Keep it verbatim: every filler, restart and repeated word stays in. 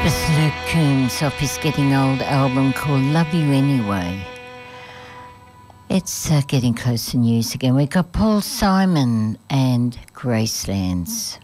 This is Luke Combs off his Getting Old album called Love You Anyway. It's uh, getting close to news again. We've got Paul Simon and Gracelands.